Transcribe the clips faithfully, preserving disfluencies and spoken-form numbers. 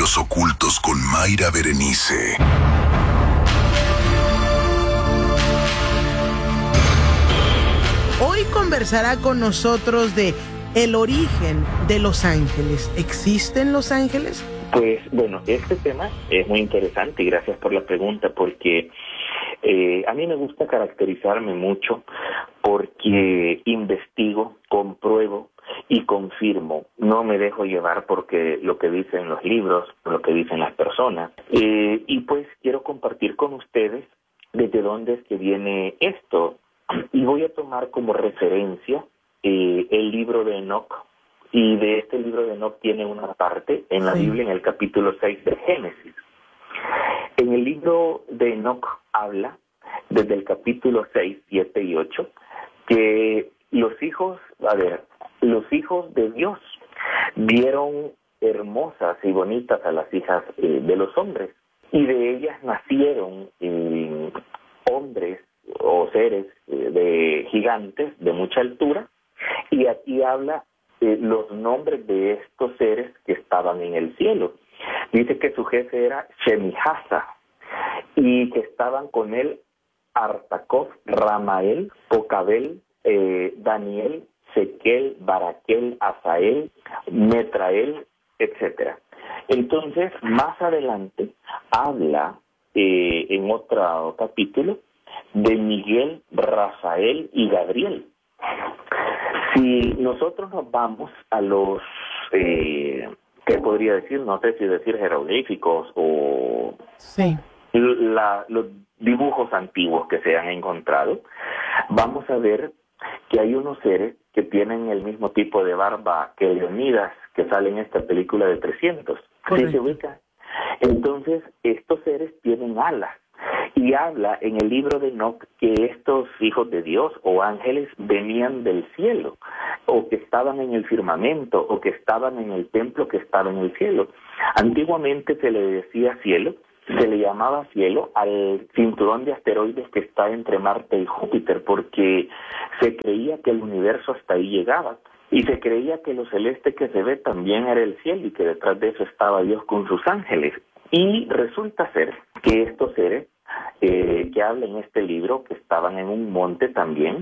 Misterios Ocultos con Mayra Berenice. Hoy conversará con nosotros de el origen de los ángeles. ¿Existen los ángeles? Pues bueno, este tema es muy interesante y gracias por la pregunta, porque eh, a mí me gusta caracterizarme mucho porque investigo, compruebo y confirmo. No me dejo llevar porque lo que dicen los libros, lo que dicen las personas. Eh, y pues quiero compartir con ustedes desde dónde es que viene esto. Y voy a tomar como referencia eh, el libro de Enoc. Y de este libro de Enoc tiene una parte en la sí. Biblia, en el capítulo seis de Génesis. En el libro de Enoc habla, desde el capítulo seis, siete y ocho, que los hijos, a ver, los hijos de Dios vieron hermosas y bonitas a las hijas eh, de los hombres. Y de ellas nacieron eh, hombres o seres eh, de gigantes de mucha altura, y aquí habla eh, los nombres de estos seres que estaban en el cielo. Dice que su jefe era Shemihasa y que estaban con él Artacof, Ramael, Pocabel, eh, Daniel, Sequel, Baraquel, Asael, Metrael, etcétera. Entonces, más adelante habla eh, en otro capítulo de Miguel, Rafael y Gabriel. Si nosotros nos vamos a los, eh, ¿qué podría decir? No sé si decir jeroglíficos o sí. la, los dibujos antiguos que se han encontrado, vamos a ver que hay unos seres que tienen el mismo tipo de barba que Leonidas, que sale en esta película de trescientos. ¿Sí se ubica? Entonces, estos seres tienen alas. Y habla en el libro de Enoc que estos hijos de Dios o ángeles venían del cielo, o que estaban en el firmamento, o que estaban en el templo que estaba en el cielo. Antiguamente se le decía cielo, se le llamaba cielo al cinturón de asteroides que está entre Marte y Júpiter, porque se creía que el universo hasta ahí llegaba. Y se creía que lo celeste que se ve también era el cielo y que detrás de eso estaba Dios con sus ángeles. Y resulta ser que estos seres eh, que habla en este libro, que estaban en un monte también,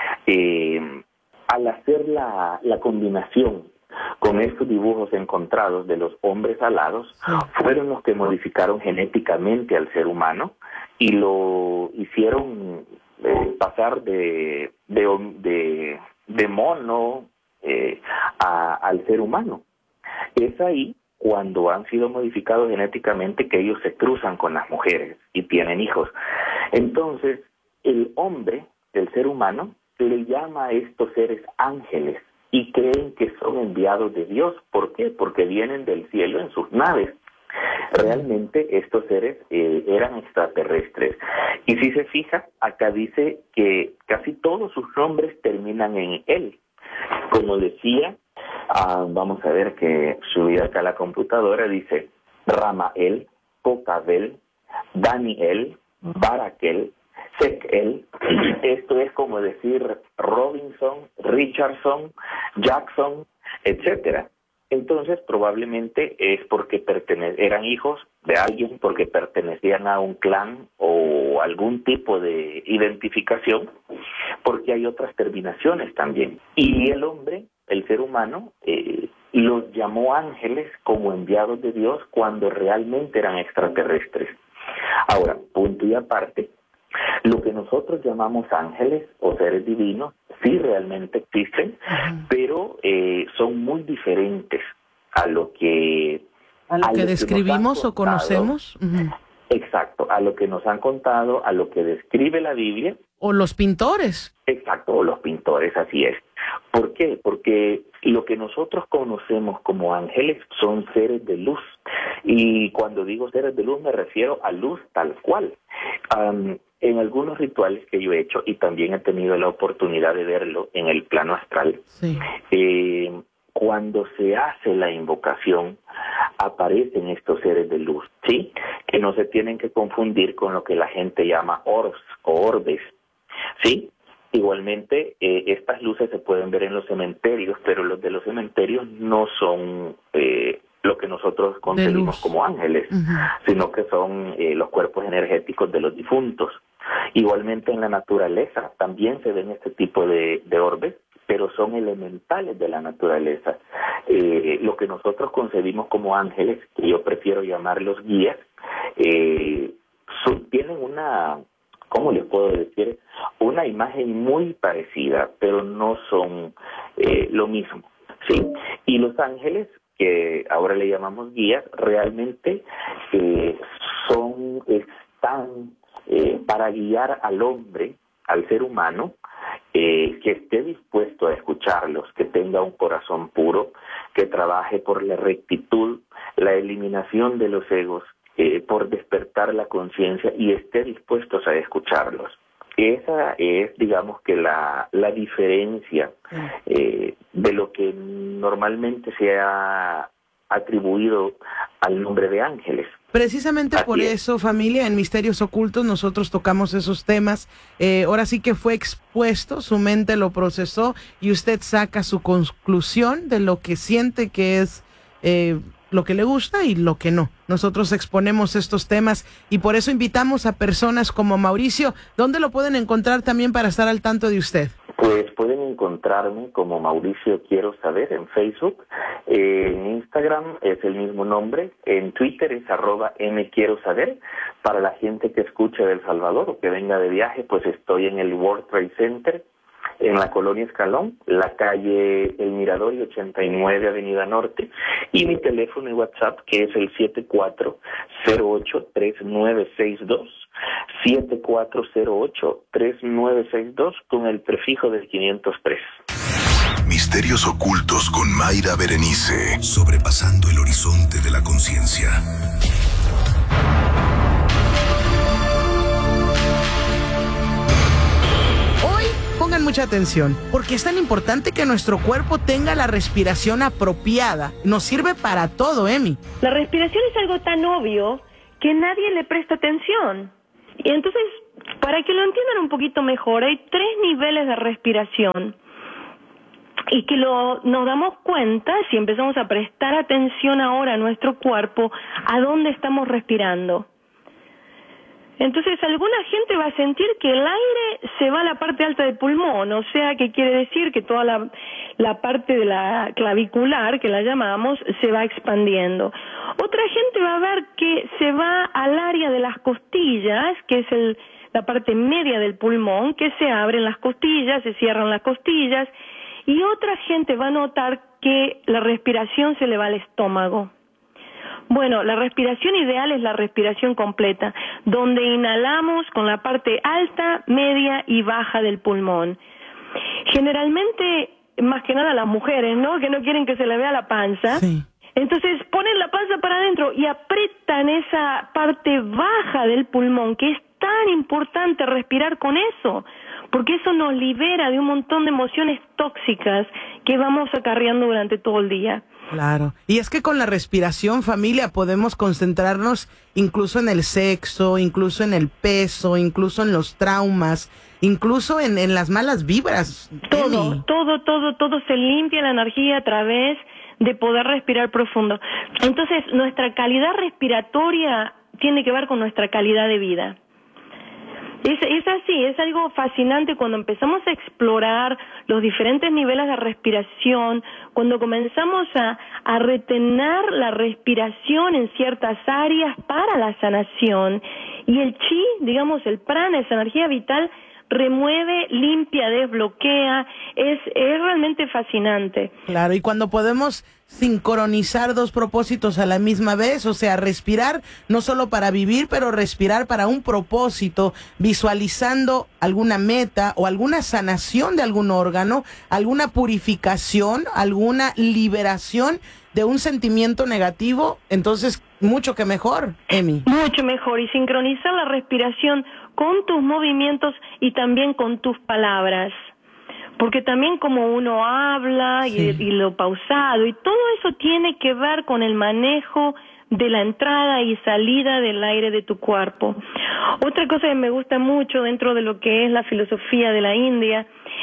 eh, al hacer la, la combinación con estos dibujos encontrados de los hombres alados, fueron los que modificaron genéticamente al ser humano y lo hicieron eh, pasar de, de, de, de mono eh, a, al ser humano. Es ahí cuando han sido modificados genéticamente que ellos se cruzan con las mujeres y tienen hijos. Entonces, el hombre, el ser humano, le llama a estos seres ángeles y creen que son enviados de Dios. ¿Por qué? Porque vienen del cielo en sus naves. Realmente estos seres eh, eran extraterrestres. Y si se fija, acá dice que casi todos sus nombres terminan en él. Como decía, ah, vamos a ver que subí acá a la computadora, dice Ramael, Pocabel, Daniel, Baraquel, Sequel. Esto es como decir Robinson, Richardson, Jackson, etcétera. Entonces probablemente es porque pertene- eran hijos de alguien, porque pertenecían a un clan o algún tipo de identificación, porque hay otras terminaciones también. Y el hombre, el ser humano, eh, los llamó ángeles como enviados de Dios cuando realmente eran extraterrestres. Ahora, punto y aparte, lo que nosotros llamamos ángeles o seres divinos sí realmente existen, uh-huh. pero eh, son muy diferentes a lo que a lo a que lo describimos que o conocemos. Uh-huh. Exacto, a lo que nos han contado, a lo que describe la Biblia. O los pintores. Exacto, o los pintores, así es. ¿Por qué? Porque lo que nosotros conocemos como ángeles son seres de luz. Y cuando digo seres de luz me refiero a luz tal cual. Um, en algunos rituales que yo he hecho, y también he tenido la oportunidad de verlo en el plano astral, sí. eh, cuando se hace la invocación, aparecen estos seres de luz, ¿sí? Que no se tienen que confundir con lo que la gente llama orbs o orbes, ¿sí? Igualmente, eh, estas luces se pueden ver en los cementerios, pero los de los cementerios no son eh, lo que que nosotros concebimos como ángeles, uh-huh. sino que son eh, los cuerpos energéticos de los difuntos. Igualmente en la naturaleza también se ven este tipo de, de orbes, pero son elementales de la naturaleza. Eh, lo que nosotros concebimos como ángeles, que yo prefiero llamarlos guías, eh, son, tienen una, ¿cómo les puedo decir? Una imagen muy parecida, pero no son eh, lo mismo, ¿sí? Y los ángeles, que ahora le llamamos guías, realmente eh, son, están eh, para guiar al hombre, al ser humano, eh, que esté dispuesto a escucharlos, que tenga un corazón puro, que trabaje por la rectitud, la eliminación de los egos, eh, por despertar la conciencia y esté dispuestos a escucharlos. Esa es, digamos, que la, la diferencia eh, de lo que normalmente se ha atribuido al nombre de ángeles. Precisamente por eso, familia, en Misterios Ocultos nosotros tocamos esos temas. Eh, ahora sí que fue expuesto, su mente lo procesó y usted saca su conclusión de lo que siente que es eh, lo que le gusta y lo que no. Nosotros exponemos estos temas y por eso invitamos a personas como Mauricio. ¿Dónde lo pueden encontrar también para estar al tanto de usted? Pues pueden encontrarme como Mauricio Quiero Saber en Facebook, eh, en Instagram es el mismo nombre, en Twitter es arroba mquiero saber. Para la gente que escuche de El Salvador o que venga de viaje, pues estoy en el World Trade Center, en la Colonia Escalón, la calle El Mirador y ochenta y nueve Avenida Norte, y mi teléfono y WhatsApp que es el siete cuatro cero ocho tres nueve seis dos, siete cuatro cero ocho tres nueve seis dos con el prefijo del quinientos tres. Misterios Ocultos con Mayra Berenice, sobrepasando el horizonte de la conciencia. Pongan mucha atención, porque es tan importante que nuestro cuerpo tenga la respiración apropiada. Nos sirve para todo, Emi. La respiración es algo tan obvio que nadie le presta atención. Y entonces, para que lo entiendan un poquito mejor, hay tres niveles de respiración. Y que lo, nos damos cuenta, si empezamos a prestar atención ahora a nuestro cuerpo, a dónde estamos respirando. Entonces, alguna gente va a sentir que el aire se va a la parte alta del pulmón, o sea, que quiere decir que toda la, la parte de la clavicular, que la llamamos, se va expandiendo. Otra gente va a ver que se va al área de las costillas, que es el, la parte media del pulmón, que se abren las costillas, se cierran las costillas, y otra gente va a notar que la respiración se le va al estómago. Bueno, la respiración ideal es la respiración completa, donde inhalamos con la parte alta, media y baja del pulmón. Generalmente, más que nada las mujeres, ¿no? Que no quieren que se le vea la panza. Sí. Entonces ponen la panza para adentro y apretan esa parte baja del pulmón, que es tan importante respirar con eso, porque eso nos libera de un montón de emociones tóxicas que vamos acarreando durante todo el día. Claro, y es que con la respiración, familia, podemos concentrarnos incluso en el sexo, incluso en el peso, incluso en los traumas, incluso en, en las malas vibras. Todo, Emi. todo, todo, todo se limpia la energía a través de poder respirar profundo. Entonces, nuestra calidad respiratoria tiene que ver con nuestra calidad de vida. Es, es así, es algo fascinante cuando empezamos a explorar los diferentes niveles de respiración, cuando comenzamos a, a retener la respiración en ciertas áreas para la sanación. Y el chi, digamos el prana, esa energía vital, remueve, limpia, desbloquea, es, es realmente fascinante. Claro, y cuando podemos sincronizar dos propósitos a la misma vez, o sea, respirar no solo para vivir, pero respirar para un propósito, visualizando alguna meta o alguna sanación de algún órgano, alguna purificación, alguna liberación de un sentimiento negativo, entonces mucho que mejor, Emi. Mucho mejor, y sincronizar la respiración con tus movimientos y también con tus palabras. Porque también como uno habla sí. y, y lo pausado, y todo eso tiene que ver con el manejo de la entrada y salida del aire de tu cuerpo. Otra cosa que me gusta mucho dentro de lo que es la filosofía de la India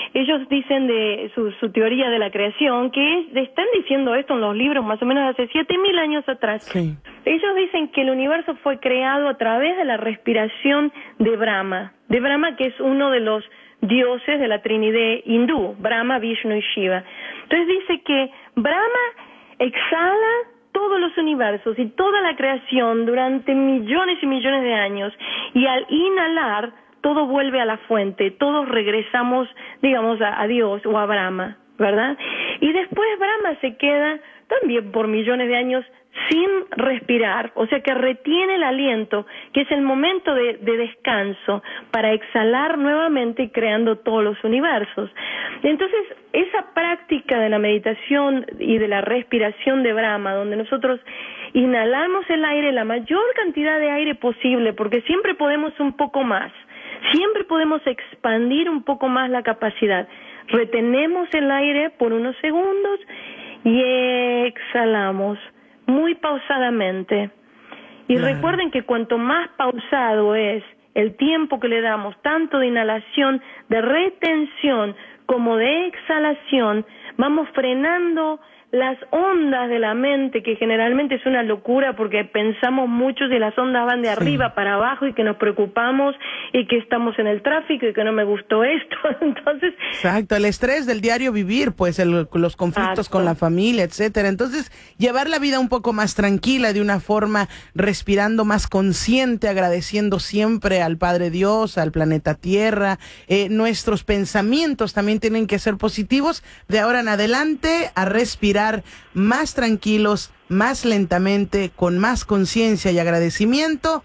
ellos dicen de su, su teoría de la creación, que es, están diciendo esto en los libros más o menos hace siete mil años atrás. Sí. Ellos dicen que el universo fue creado a través de la respiración de Brahma, de Brahma, que es uno de los dioses de la Trinidad hindú, Brahma, Vishnu y Shiva. Entonces dice que Brahma exhala todos los universos y toda la creación durante millones y millones de años, y al inhalar todo vuelve a la fuente, todos regresamos, digamos, a, a Dios o a Brahma, ¿verdad? Y después Brahma se queda también por millones de años sin respirar, o sea que retiene el aliento, que es el momento de, de descanso para exhalar nuevamente creando todos los universos. Entonces, esa práctica de la meditación y de la respiración de Brahma, donde nosotros inhalamos el aire, la mayor cantidad de aire posible, porque siempre podemos un poco más, siempre podemos expandir un poco más la capacidad. Retenemos el aire por unos segundos y exhalamos muy pausadamente. Y claro, recuerden que cuanto más pausado es el tiempo que le damos, tanto de inhalación, de retención, como de exhalación, vamos frenando las ondas de la mente, que generalmente es una locura porque pensamos mucho y las ondas van de sí. arriba para abajo, y que nos preocupamos y que estamos en el tráfico y que no me gustó esto. Entonces, exacto, el estrés del diario vivir, pues el, los conflictos exacto. con la familia, etcétera. Entonces, llevar la vida un poco más tranquila, de una forma respirando más consciente, agradeciendo siempre al Padre Dios, al planeta Tierra. Eh, nuestros pensamientos también tienen que ser positivos. De ahora en adelante, a respirar más tranquilos, más lentamente, con más conciencia y agradecimiento.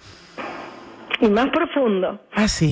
Y más profundo. Así.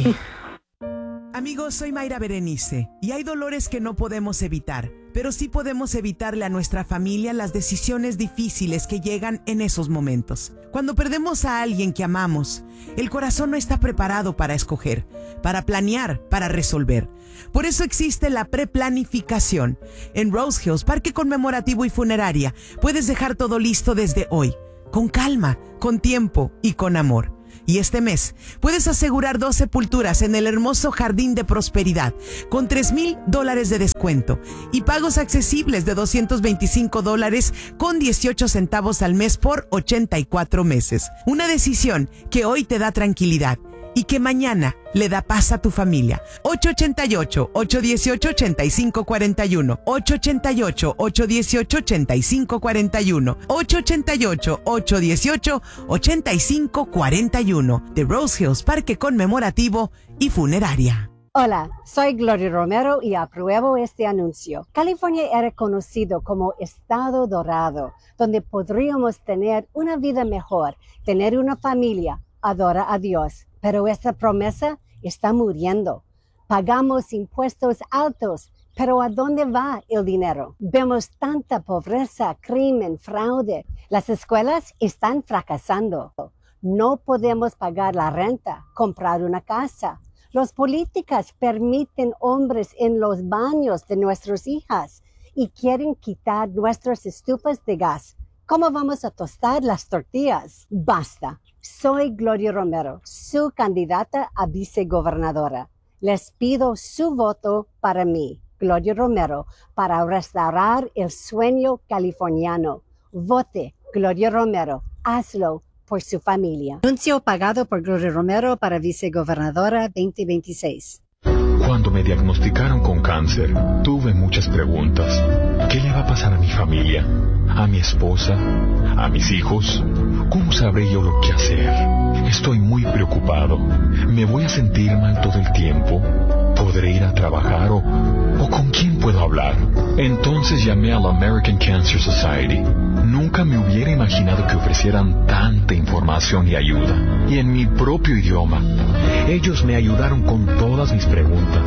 Amigos, soy Mayra Berenice, y hay dolores que no podemos evitar, pero sí podemos evitarle a nuestra familia las decisiones difíciles que llegan en esos momentos. Cuando perdemos a alguien que amamos, el corazón no está preparado para escoger, para planear, para resolver. Por eso existe la preplanificación. En Rose Hills, Parque Conmemorativo y Funeraria, puedes dejar todo listo desde hoy, con calma, con tiempo y con amor. Y este mes puedes asegurar dos sepulturas en el hermoso Jardín de Prosperidad con tres mil dólares de descuento y pagos accesibles de doscientos veinticinco dólares con dieciocho centavos al mes por ochenta y cuatro meses. Una decisión que hoy te da tranquilidad y que mañana le da paz a tu familia. ocho ocho ocho, ocho uno ocho, ocho cinco cuatro uno, ocho ocho ocho, ocho uno ocho, ocho cinco cuatro uno, ocho ocho ocho, ocho uno ocho, ocho cinco cuatro uno, de Rose Hills Parque Conmemorativo y Funeraria. Hola, soy Gloria Romero y apruebo este anuncio. California era conocido como Estado Dorado, donde podríamos tener una vida mejor, tener una familia, adorar a Dios. Pero esta promesa está muriendo. Pagamos impuestos altos, pero ¿a dónde va el dinero? Vemos tanta pobreza, crimen, fraude. Las escuelas están fracasando. No podemos pagar la renta, comprar una casa. Los políticos permiten hombres en los baños de nuestras hijas y quieren quitar nuestras estufas de gas. ¿Cómo vamos a tostar las tortillas? Basta. Soy Gloria Romero, su candidata a vicegobernadora. Les pido su voto para mí, Gloria Romero, para restaurar el sueño californiano. Vote Gloria Romero. Hazlo por su familia. Anuncio pagado por Gloria Romero para vicegobernadora veinte veintiséis. Cuando me diagnosticaron con cáncer, tuve muchas preguntas. ¿Qué le va a pasar a mi familia? ¿A mi esposa? ¿A mis hijos? ¿Cómo sabré yo lo que hacer? Estoy muy preocupado. ¿Me voy a sentir mal todo el tiempo? ¿Podré ir a trabajar o, o con quién puedo hablar? Entonces llamé a la American Cancer Society. Nunca me hubiera imaginado que ofrecieran tanta información y ayuda. Y en mi propio idioma. Ellos me ayudaron con todas mis preguntas.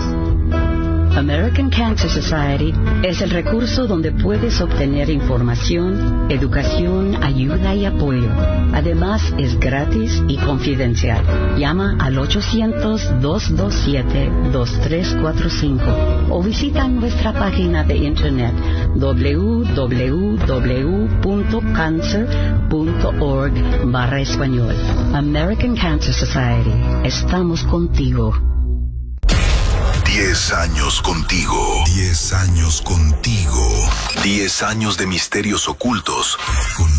American Cancer Society es el recurso donde puedes obtener información, educación, ayuda y apoyo. Además, es gratis y confidencial. Llama al ocho cero cero, dos dos siete, dos tres cuatro cinco o visita nuestra página de internet w w w punto cancer punto org barra español. American Cancer Society. Estamos contigo. Diez años contigo. Diez años contigo. Diez años de misterios ocultos con